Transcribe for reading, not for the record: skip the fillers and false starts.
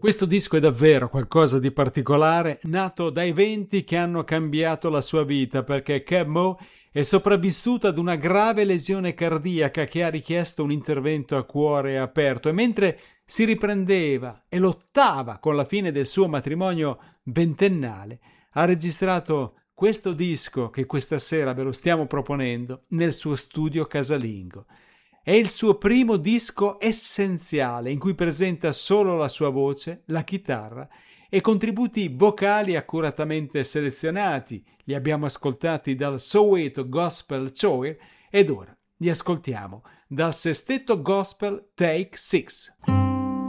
Questo disco è davvero qualcosa di particolare, nato da eventi che hanno cambiato la sua vita, perché Keb' Mo' è sopravvissuto ad una grave lesione cardiaca che ha richiesto un intervento a cuore aperto, e mentre si riprendeva e lottava con la fine del suo matrimonio ventennale, ha registrato questo disco che questa sera ve lo stiamo proponendo nel suo studio casalingo. È il suo primo disco essenziale in cui presenta solo la sua voce, la chitarra e contributi vocali accuratamente selezionati. Li abbiamo ascoltati dal Soweto Gospel Choir ed ora li ascoltiamo dal Sestetto Gospel Take 6.